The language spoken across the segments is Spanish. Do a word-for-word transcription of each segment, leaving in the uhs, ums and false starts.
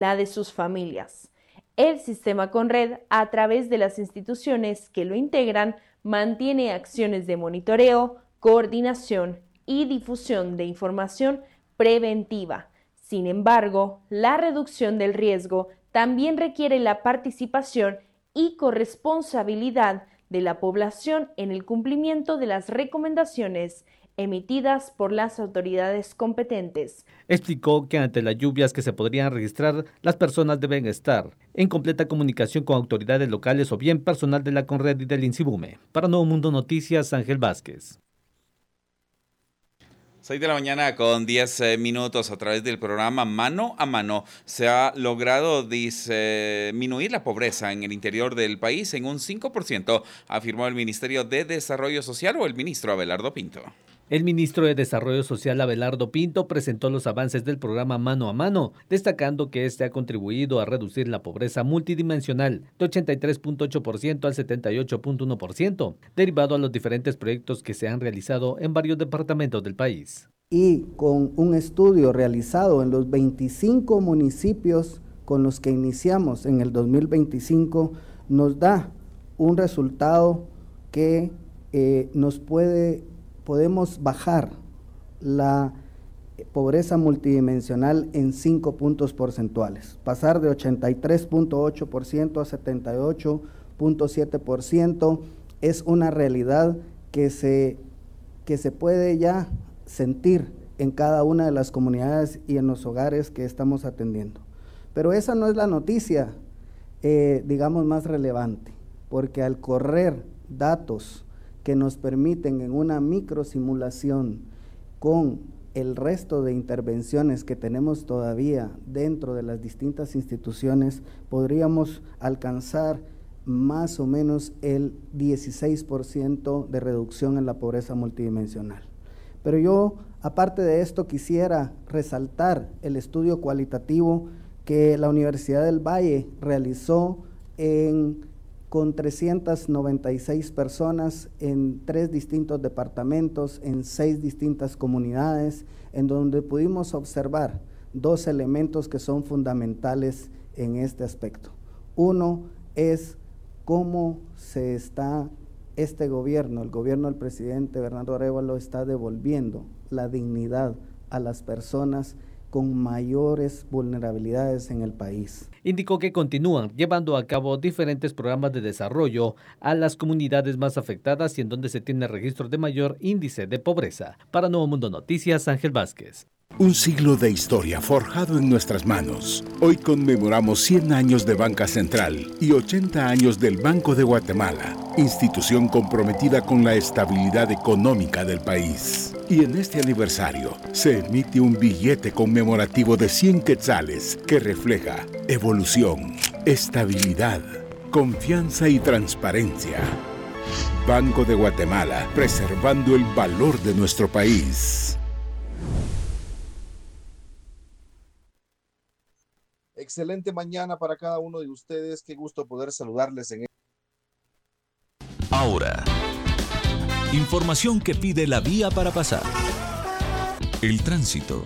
la de sus familias. El sistema Conred, a través de las instituciones que lo integran, mantiene acciones de monitoreo, coordinación y difusión de información preventiva. Sin embargo, la reducción del riesgo también requiere la participación y corresponsabilidad de la población en el cumplimiento de las recomendaciones emitidas por las autoridades competentes. Explicó que ante las lluvias que se podrían registrar, las personas deben estar en completa comunicación con autoridades locales o bien personal de la Conred y del INSIBUME. Para Nuevo Mundo Noticias, Ángel Vázquez. seis de la mañana con diez eh, minutos a través del programa Mano a Mano se ha logrado disminuir la pobreza en el interior del país en un cinco por ciento, afirmó el Ministerio de Desarrollo Social o el ministro Abelardo Pinto. El ministro de Desarrollo Social, Abelardo Pinto, presentó los avances del programa Mano a Mano, destacando que este ha contribuido a reducir la pobreza multidimensional de ochenta y tres punto ocho por ciento al setenta y ocho punto uno por ciento, derivado a los diferentes proyectos que se han realizado en varios departamentos del país. Y con un estudio realizado en los veinticinco municipios con los que iniciamos en el dos mil veinticinco, nos da un resultado que eh, nos puede... podemos bajar la pobreza multidimensional en cinco puntos porcentuales, pasar de ochenta y tres punto ocho por ciento a setenta y ocho punto siete por ciento es una realidad que se, que se puede ya sentir en cada una de las comunidades y en los hogares que estamos atendiendo. Pero esa no es la noticia, eh, digamos, más relevante, porque al correr datos que nos permiten en una microsimulación con el resto de intervenciones que tenemos todavía dentro de las distintas instituciones, podríamos alcanzar más o menos el dieciséis por ciento de reducción en la pobreza multidimensional. Pero yo, aparte de esto, quisiera resaltar el estudio cualitativo que la Universidad del Valle realizó en con trescientas noventa y seis personas en tres distintos departamentos, en seis distintas comunidades, en donde pudimos observar dos elementos que son fundamentales en este aspecto. Uno es cómo se está, este gobierno, el gobierno del presidente Bernardo Arévalo, está devolviendo la dignidad a las personas con mayores vulnerabilidades en el país. Indicó que continúan llevando a cabo diferentes programas de desarrollo a las comunidades más afectadas y en donde se tiene registro de mayor índice de pobreza. Para Nuevo Mundo Noticias, Ángel Vázquez. Un siglo de historia forjado en nuestras manos. Hoy conmemoramos cien años de Banca Central y ochenta años del Banco de Guatemala, institución comprometida con la estabilidad económica del país. Y en este aniversario se emite un billete conmemorativo de cien quetzales que refleja evolución, estabilidad, confianza y transparencia. Banco de Guatemala, preservando el valor de nuestro país. Excelente mañana para cada uno de ustedes. Qué gusto poder saludarles en. Ahora, información que pide la vía para pasar. El tránsito.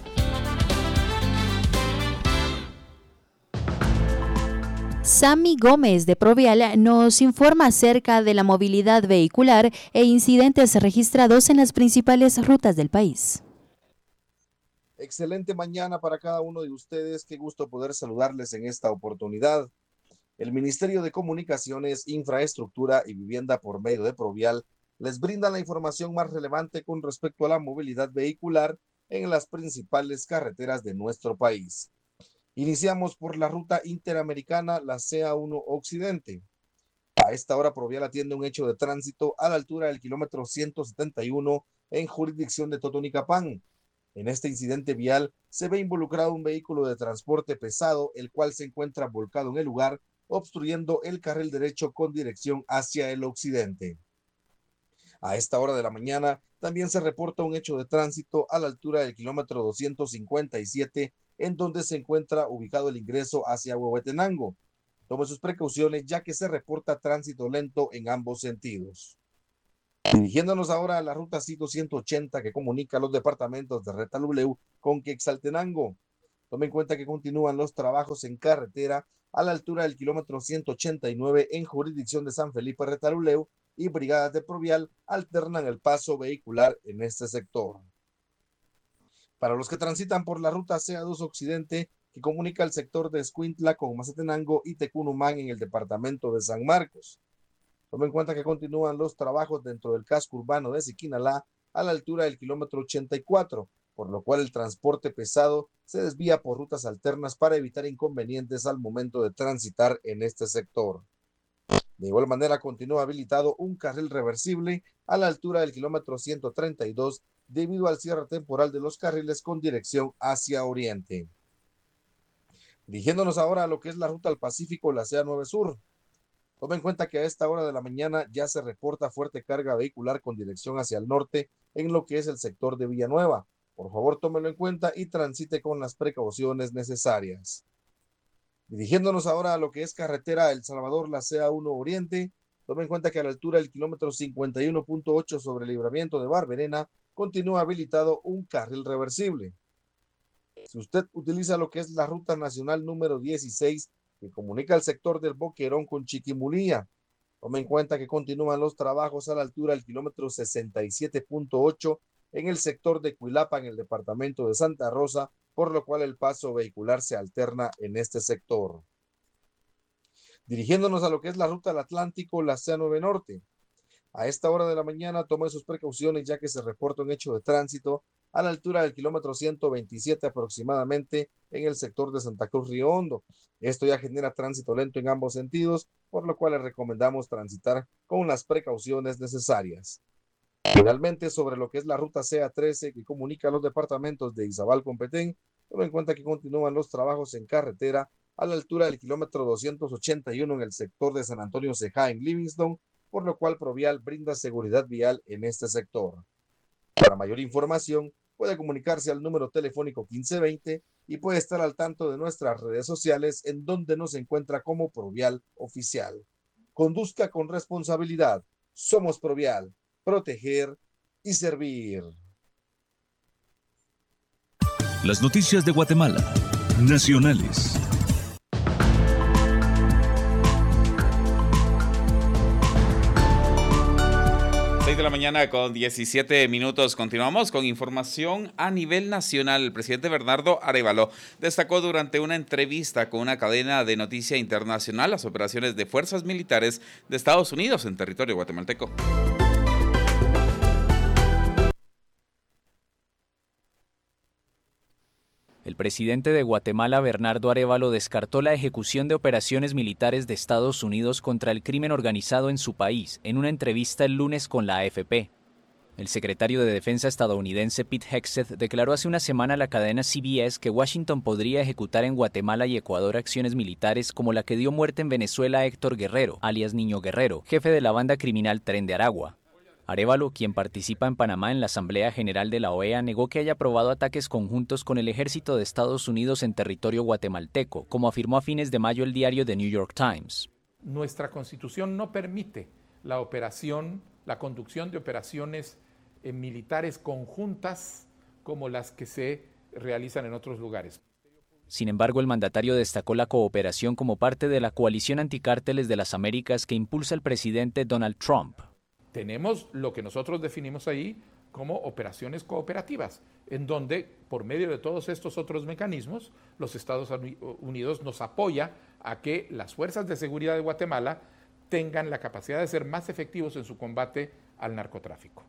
Sammy Gómez de Provial nos informa acerca de la movilidad vehicular e incidentes registrados en las principales rutas del país. Excelente mañana para cada uno de ustedes. Qué gusto poder saludarles en esta oportunidad. El Ministerio de Comunicaciones, Infraestructura y Vivienda por medio de Provial les brinda la información más relevante con respecto a la movilidad vehicular en las principales carreteras de nuestro país. Iniciamos por la ruta interamericana, la C A uno Occidente. A esta hora Provial atiende un hecho de tránsito a la altura del kilómetro ciento setenta y uno en jurisdicción de Totonicapán. En este incidente vial se ve involucrado un vehículo de transporte pesado, el cual se encuentra volcado en el lugar, obstruyendo el carril derecho con dirección hacia el occidente. A esta hora de la mañana también se reporta un hecho de tránsito a la altura del kilómetro doscientos cincuenta y siete, en donde se encuentra ubicado el ingreso hacia Huehuetenango. Tome sus precauciones ya que se reporta tránsito lento en ambos sentidos. Dirigiéndonos ahora a la ruta C I T O ciento ochenta que comunica los departamentos de Retaluleu con Quexaltenango. Tome en cuenta que continúan los trabajos en carretera a la altura del kilómetro ciento ochenta y nueve en jurisdicción de San Felipe Retaluleu y brigadas de Provial alternan el paso vehicular en este sector. Para los que transitan por la ruta C A dos Occidente, que comunica el sector de Escuintla con Mazatenango y Tecunumán en el departamento de San Marcos. Tome en cuenta que continúan los trabajos dentro del casco urbano de Siquinalá a la altura del kilómetro ochenta y cuatro, por lo cual el transporte pesado se desvía por rutas alternas para evitar inconvenientes al momento de transitar en este sector. De igual manera, continúa habilitado un carril reversible a la altura del kilómetro ciento treinta y dos debido al cierre temporal de los carriles con dirección hacia oriente. Dirigiéndonos ahora a lo que es la ruta al Pacífico, la C A nueve Sur. Tome en cuenta que a esta hora de la mañana ya se reporta fuerte carga vehicular con dirección hacia el norte en lo que es el sector de Villanueva. Por favor, tómelo en cuenta y transite con las precauciones necesarias. Dirigiéndonos ahora a lo que es carretera El Salvador, la C A uno Oriente, tome en cuenta que a la altura del kilómetro cincuenta y uno punto ocho sobre el libramiento de Barberena, continúa habilitado un carril reversible. Si usted utiliza lo que es la ruta nacional número dieciséis, que comunica el sector del Boquerón con Chiquimulía, tome en cuenta que continúan los trabajos a la altura del kilómetro sesenta y siete punto ocho en el sector de Cuilapa, en el departamento de Santa Rosa, por lo cual el paso vehicular se alterna en este sector. Dirigiéndonos a lo que es la ruta al Atlántico, la C A nueve Norte. A esta hora de la mañana tome sus precauciones ya que se reporta un hecho de tránsito a la altura del kilómetro ciento veintisiete aproximadamente en el sector de Santa Cruz Río Hondo. Esto ya genera tránsito lento en ambos sentidos, por lo cual les recomendamos transitar con las precauciones necesarias. Finalmente, sobre lo que es la ruta C A trece que comunica los departamentos de Izabal con Petén, tome en cuenta que continúan los trabajos en carretera a la altura del kilómetro doscientos ochenta y uno en el sector de San Antonio Ceja en Livingston, por lo cual Provial brinda seguridad vial en este sector. Para mayor información, puede comunicarse al número telefónico quince veinte y puede estar al tanto de nuestras redes sociales en donde nos encuentra como Provial Oficial. Conduzca con responsabilidad. Somos Provial. Proteger y servir. Las noticias de Guatemala. Nacionales. seis de la mañana con diecisiete minutos. Continuamos con información a nivel nacional. El presidente Bernardo Arévalo destacó durante una entrevista con una cadena de noticia internacional las operaciones de fuerzas militares de Estados Unidos en territorio guatemalteco. El presidente de Guatemala, Bernardo Arévalo, descartó la ejecución de operaciones militares de Estados Unidos contra el crimen organizado en su país en una entrevista el lunes con la A F P. El secretario de Defensa estadounidense Pete Hegseth declaró hace una semana a la cadena C B S que Washington podría ejecutar en Guatemala y Ecuador acciones militares como la que dio muerte en Venezuela a Héctor Guerrero, alias Niño Guerrero, jefe de la banda criminal Tren de Aragua. Arévalo, quien participa en Panamá en la Asamblea General de la O E A, negó que haya aprobado ataques conjuntos con el ejército de Estados Unidos en territorio guatemalteco, como afirmó a fines de mayo el diario The New York Times. Nuestra Constitución no permite la operación, la conducción de operaciones eh, militares conjuntas como las que se realizan en otros lugares. Sin embargo, el mandatario destacó la cooperación como parte de la coalición anticárteles de las Américas que impulsa el presidente Donald Trump. Tenemos lo que nosotros definimos ahí como operaciones cooperativas, en donde, por medio de todos estos otros mecanismos, los Estados Unidos nos apoya a que las fuerzas de seguridad de Guatemala tengan la capacidad de ser más efectivos en su combate al narcotráfico.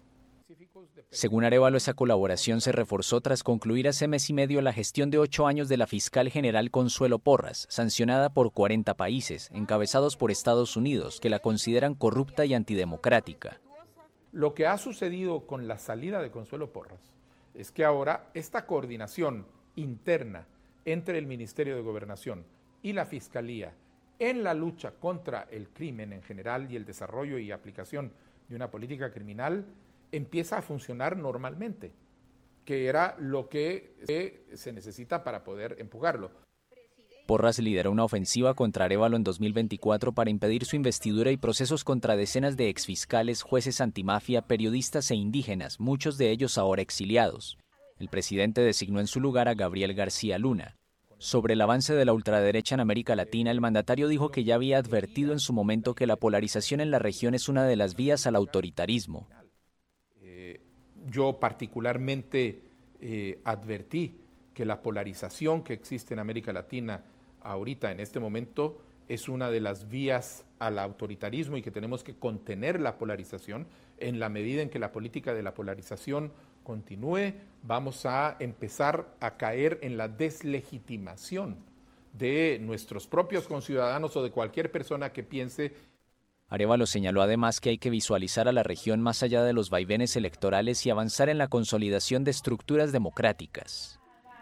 Según Arévalo, esa colaboración se reforzó tras concluir hace mes y medio la gestión de ocho años de la fiscal general Consuelo Porras, sancionada por cuarenta países, encabezados por Estados Unidos, que la consideran corrupta y antidemocrática. Lo que ha sucedido con la salida de Consuelo Porras es que ahora esta coordinación interna entre el Ministerio de Gobernación y la Fiscalía en la lucha contra el crimen en general y el desarrollo y aplicación de una política criminal empieza a funcionar normalmente, que era lo que se necesita para poder empujarlo. Porras lideró una ofensiva contra Arévalo en dos mil veinticuatro para impedir su investidura y procesos contra decenas de exfiscales, jueces antimafia, periodistas e indígenas, muchos de ellos ahora exiliados. El presidente designó en su lugar a Gabriel García Luna. Sobre el avance de la ultraderecha en América Latina, el mandatario dijo que ya había advertido en su momento que la polarización en la región es una de las vías al autoritarismo. Eh, yo particularmente eh, advertí que la polarización que existe en América Latina ahorita, en este momento, es una de las vías al autoritarismo y que tenemos que contener la polarización. En la medida en que la política de la polarización continúe, vamos a empezar a caer en la deslegitimación de nuestros propios conciudadanos o de cualquier persona que piense. Arévalo señaló además que hay que visualizar a la región más allá de los vaivenes electorales y avanzar en la consolidación de estructuras democráticas.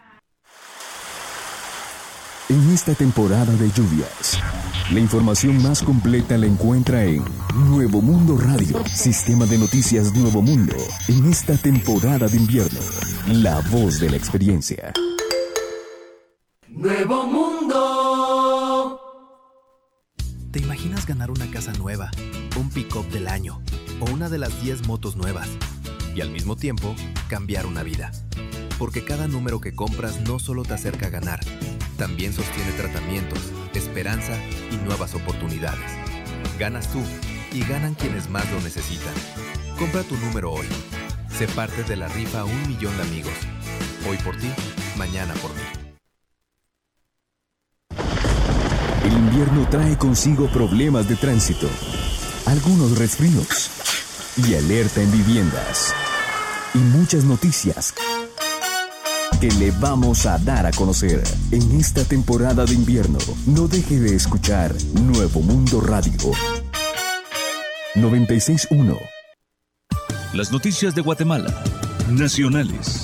En esta temporada de lluvias, la información más completa la encuentra en Nuevo Mundo Radio, sistema de noticias Nuevo Mundo. En esta temporada de invierno, la voz de la experiencia. Nuevo Mundo. ¿Te imaginas ganar una casa nueva, un pick-up del año o una de las diez motos nuevas? Y al mismo tiempo, cambiar una vida. Porque cada número que compras no solo te acerca a ganar, también sostiene tratamientos, esperanza y nuevas oportunidades. Ganas tú y ganan quienes más lo necesitan. Compra tu número hoy. Sé parte de la rifa a un millón de amigos. Hoy por ti, mañana por mí. El invierno trae consigo problemas de tránsito, algunos resfríos y alerta en viviendas. Y muchas noticias que le vamos a dar a conocer en esta temporada de invierno. No deje de escuchar Nuevo Mundo Radio noventa y seis punto uno. Las noticias de Guatemala, nacionales.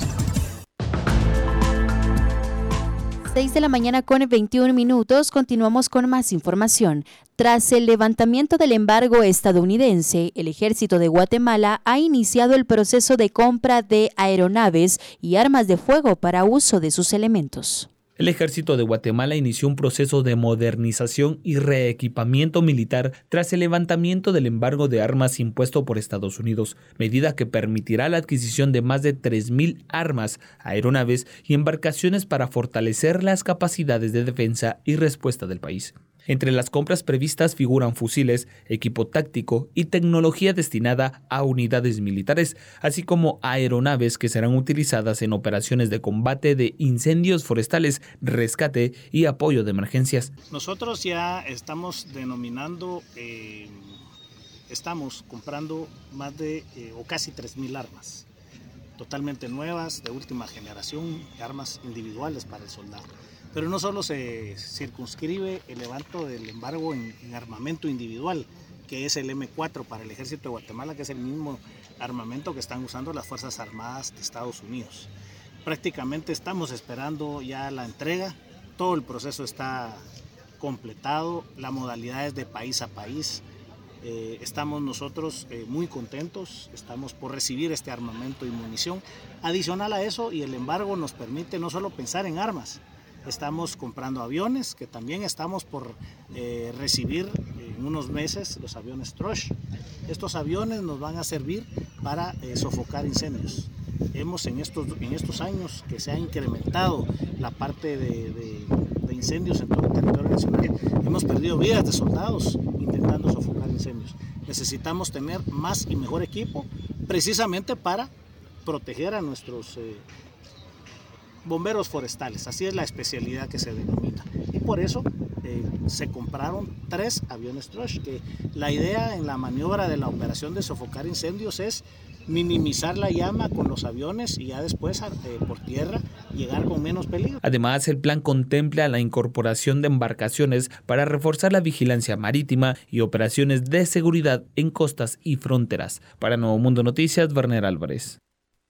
seis de la mañana con veintiún minutos, continuamos con más información. Tras el levantamiento del embargo estadounidense, el Ejército de Guatemala ha iniciado el proceso de compra de aeronaves y armas de fuego para uso de sus elementos. El Ejército de Guatemala inició un proceso de modernización y reequipamiento militar tras el levantamiento del embargo de armas impuesto por Estados Unidos, medida que permitirá la adquisición de más de tres mil armas, aeronaves y embarcaciones para fortalecer las capacidades de defensa y respuesta del país. Entre las compras previstas figuran fusiles, equipo táctico y tecnología destinada a unidades militares, así como aeronaves que serán utilizadas en operaciones de combate de incendios forestales, rescate y apoyo de emergencias. Nosotros ya estamos denominando, eh, estamos comprando más de eh, o casi tres mil armas, totalmente nuevas, de última generación, armas individuales para el soldado. Pero no solo se circunscribe el levanto del embargo en, en armamento individual, que es el eme cuatro para el Ejército de Guatemala, que es el mismo armamento que están usando las Fuerzas Armadas de Estados Unidos. Prácticamente estamos esperando ya la entrega, todo el proceso está completado, la modalidad es de país a país. Eh, estamos nosotros eh, muy contentos, estamos por recibir este armamento y munición. Adicional a eso, y el embargo nos permite no solo pensar en armas, estamos comprando aviones, que también estamos por eh, recibir en unos meses los aviones Trush. Estos aviones nos van a servir para eh, sofocar incendios. Hemos en estos, en estos años que se ha incrementado la parte de, de, de incendios en todo el territorio nacional, hemos perdido vidas de soldados intentando sofocar incendios. Necesitamos tener más y mejor equipo precisamente para proteger a nuestros eh, bomberos forestales, así es la especialidad que se denomina. Y por eso eh, se compraron tres aviones Trush, que la idea en la maniobra de la operación de sofocar incendios es minimizar la llama con los aviones y ya después eh, por tierra llegar con menos peligro. Además, el plan contempla la incorporación de embarcaciones para reforzar la vigilancia marítima y operaciones de seguridad en costas y fronteras. Para Nuevo Mundo Noticias, Werner Álvarez.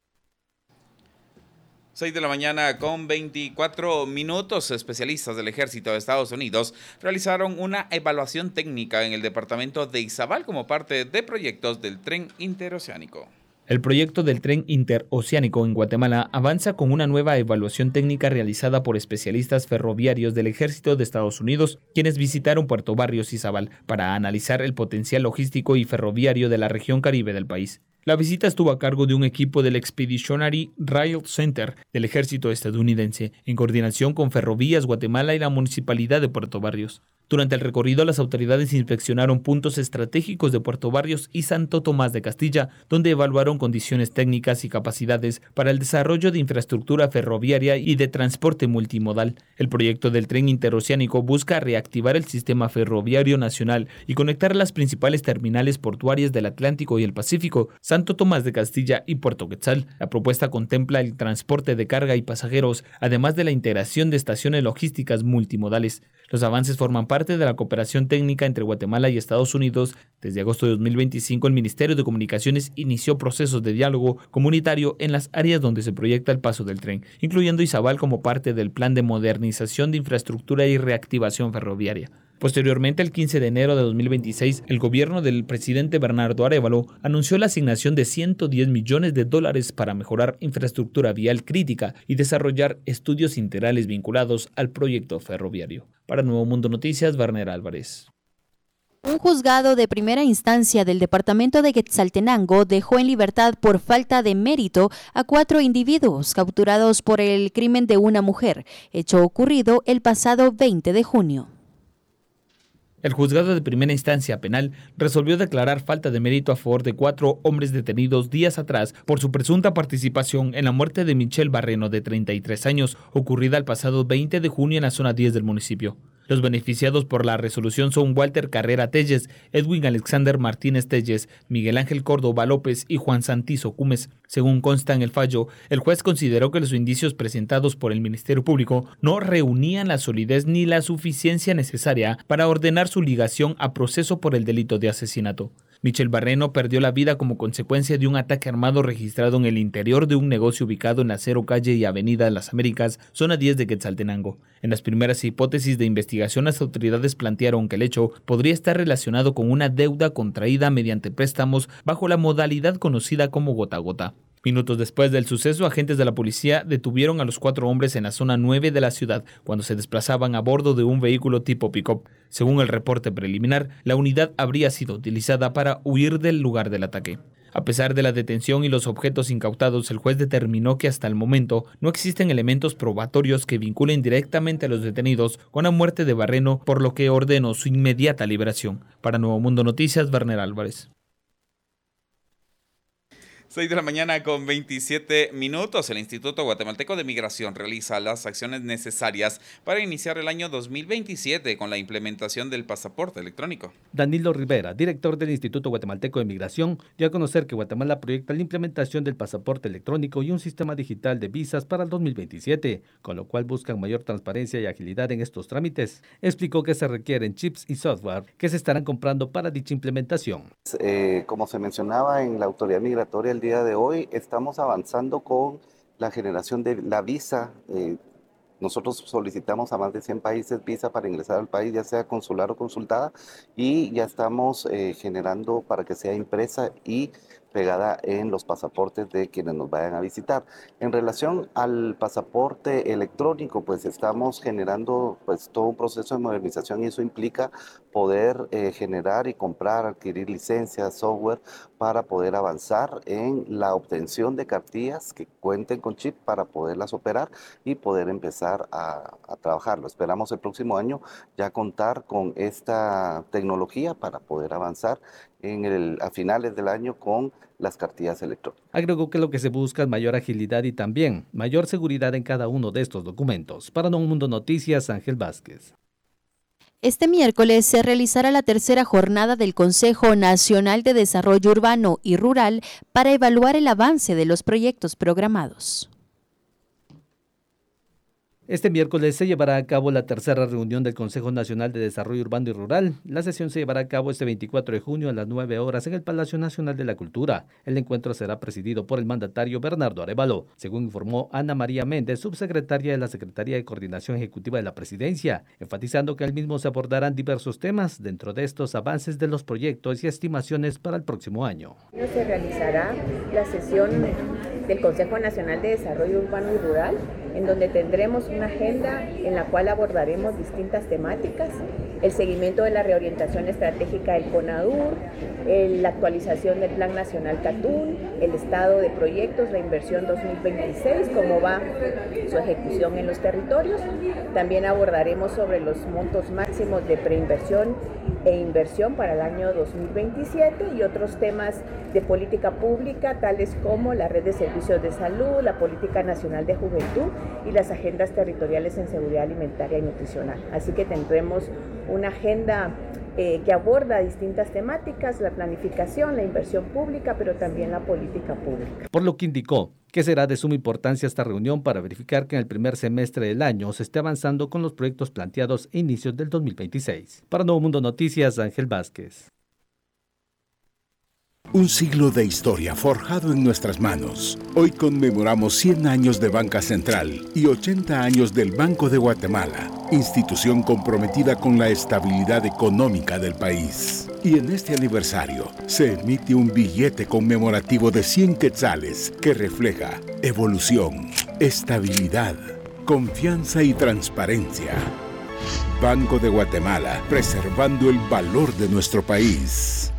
seis de la mañana con veinticuatro minutos. Especialistas del Ejército de Estados Unidos realizaron una evaluación técnica en el departamento de Izabal como parte de proyectos del tren interoceánico. El proyecto del tren interoceánico en Guatemala avanza con una nueva evaluación técnica realizada por especialistas ferroviarios del Ejército de Estados Unidos, quienes visitaron Puerto Barrios y Izabal para analizar el potencial logístico y ferroviario de la región caribe del país. La visita estuvo a cargo de un equipo del Expeditionary Rail Center del ejército estadounidense, en coordinación con Ferrovías Guatemala y la Municipalidad de Puerto Barrios. Durante el recorrido, las autoridades inspeccionaron puntos estratégicos de Puerto Barrios y Santo Tomás de Castilla, donde evaluaron condiciones técnicas y capacidades para el desarrollo de infraestructura ferroviaria y de transporte multimodal. El proyecto del tren interoceánico busca reactivar el sistema ferroviario nacional y conectar las principales terminales portuarias del Atlántico y el Pacífico, Santo Tomás de Castilla y Puerto Quetzal. La propuesta contempla el transporte de carga y pasajeros, además de la integración de estaciones logísticas multimodales. Los avances forman parte de la cooperación técnica entre Guatemala y Estados Unidos. Desde agosto de dos mil veinticinco, el Ministerio de Comunicaciones inició procesos de diálogo comunitario en las áreas donde se proyecta el paso del tren, incluyendo Izabal como parte del Plan de Modernización de Infraestructura y Reactivación Ferroviaria. Posteriormente, el quince de enero de dos mil veintiséis, el gobierno del presidente Bernardo Arévalo anunció la asignación de ciento diez millones de dólares para mejorar infraestructura vial crítica y desarrollar estudios integrales vinculados al proyecto ferroviario. Para Nuevo Mundo Noticias, Werner Álvarez. Un juzgado de primera instancia del departamento de Quetzaltenango dejó en libertad por falta de mérito a cuatro individuos capturados por el crimen de una mujer, hecho ocurrido el pasado veinte de junio. El juzgado de primera instancia penal resolvió declarar falta de mérito a favor de cuatro hombres detenidos días atrás por su presunta participación en la muerte de Michelle Barreno, de treinta y tres años, ocurrida el pasado veinte de junio en la zona diez del municipio. Los beneficiados por la resolución son Walter Carrera Telles, Edwin Alexander Martínez Telles, Miguel Ángel Córdoba López y Juan Santizo Cumes. Según consta en el fallo, el juez consideró que los indicios presentados por el Ministerio Público no reunían la solidez ni la suficiencia necesaria para ordenar su ligación a proceso por el delito de asesinato. Michelle Barreno perdió la vida como consecuencia de un ataque armado registrado en el interior de un negocio ubicado en la Cero Calle y Avenida Las Américas, zona diez de Quetzaltenango. En las primeras hipótesis de investigación, las autoridades plantearon que el hecho podría estar relacionado con una deuda contraída mediante préstamos bajo la modalidad conocida como gota a gota. Minutos después del suceso, agentes de la policía detuvieron a los cuatro hombres en la zona nueve de la ciudad cuando se desplazaban a bordo de un vehículo tipo pick-up. Según el reporte preliminar, la unidad habría sido utilizada para huir del lugar del ataque. A pesar de la detención y los objetos incautados, el juez determinó que hasta el momento no existen elementos probatorios que vinculen directamente a los detenidos con la muerte de Barreno, por lo que ordenó su inmediata liberación. Para Nuevo Mundo Noticias, Werner Álvarez. seis de la mañana con veintisiete minutos. El Instituto Guatemalteco de Migración realiza las acciones necesarias para iniciar el año dos mil veintisiete con la implementación del pasaporte electrónico. Danilo Rivera, director del Instituto Guatemalteco de Migración, dio a conocer que Guatemala proyecta la implementación del pasaporte electrónico y un sistema digital de visas para el dos mil veintisiete, con lo cual buscan mayor transparencia y agilidad en estos trámites. Explicó que se requieren chips y software que se estarán comprando para dicha implementación. Eh, como se mencionaba en la autoridad migratoria, el día de hoy estamos avanzando con la generación de la visa. Eh, nosotros solicitamos a más de cien países visa para ingresar al país, ya sea consular o consultada, y ya estamos eh, generando para que sea impresa y pegada en los pasaportes de quienes nos vayan a visitar. En relación al pasaporte electrónico, pues estamos generando pues todo un proceso de modernización y eso implica poder eh, generar y comprar, adquirir licencias, software para poder avanzar en la obtención de cartillas que cuenten con chip para poderlas operar y poder empezar a, a trabajarlo. Esperamos el próximo año ya contar con esta tecnología para poder avanzar en el, a finales del año con las cartillas electrónicas. Agregó que lo que se busca es mayor agilidad y también mayor seguridad en cada uno de estos documentos. Para Nuevo Mundo Noticias, Ángel Vázquez. Este miércoles se realizará la tercera jornada del Consejo Nacional de Desarrollo Urbano y Rural para evaluar el avance de los proyectos programados. Este miércoles se llevará a cabo la tercera reunión del Consejo Nacional de Desarrollo Urbano y Rural. La sesión se llevará a cabo este veinticuatro de junio a las nueve horas en el Palacio Nacional de la Cultura. El encuentro será presidido por el mandatario Bernardo Arévalo, según informó Ana María Méndez, subsecretaria de la Secretaría de Coordinación Ejecutiva de la Presidencia, enfatizando que al mismo se abordarán diversos temas, dentro de estos avances de los proyectos y estimaciones para el próximo año. Se realizará la sesión del Consejo Nacional de Desarrollo Urbano y Rural, en donde tendremos una agenda en la cual abordaremos distintas temáticas, el seguimiento de la reorientación estratégica del CONADUR, el, la actualización del Plan Nacional Catún, el estado de proyectos, la inversión dos mil veintiséis, cómo va su ejecución en los territorios. También abordaremos sobre los montos máximos de preinversión e inversión para el año dos mil veintisiete y otros temas de política pública, tales como la red de servicios de salud, la política nacional de juventud y las agendas territoriales en seguridad alimentaria y nutricional. Así que tendremos una agenda eh, que aborda distintas temáticas, la planificación, la inversión pública, pero también la política pública. Por lo que indicó que será de suma importancia esta reunión para verificar que en el primer semestre del año se esté avanzando con los proyectos planteados a inicios del dos mil veintiséis. Para Nuevo Mundo Noticias, Ángel Vázquez. Un siglo de historia forjado en nuestras manos. Hoy conmemoramos cien años de Banca Central y ochenta años del Banco de Guatemala, institución comprometida con la estabilidad económica del país. Y en este aniversario se emite un billete conmemorativo de cien quetzales que refleja evolución, estabilidad, confianza y transparencia. Banco de Guatemala, preservando el valor de nuestro país.